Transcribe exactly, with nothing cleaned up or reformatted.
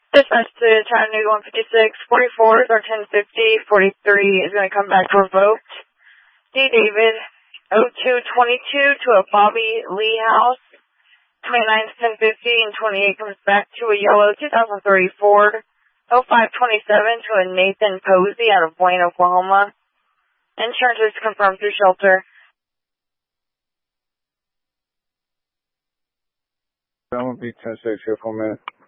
Dispatch to Chattanooga one fifty-six, forty-four is our ten fifty, forty-three is going to come back revoked. D. David, oh two twenty-two to a Bobby Lee house, twenty-nine is ten fifty, and twenty-eight comes back to a yellow two thousand three Ford, oh five twenty-seven to a Nathan Posey out of Blaine, Oklahoma. Insurance is confirmed through shelter. That would be ten six here for a minute.